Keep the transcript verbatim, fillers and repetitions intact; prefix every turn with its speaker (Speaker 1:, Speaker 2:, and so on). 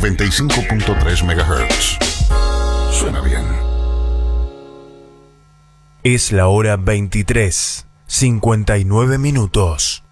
Speaker 1: noventa y cinco punto tres megahertz. Suena bien.
Speaker 2: Es la hora veintitrés, cincuenta y nueve minutos.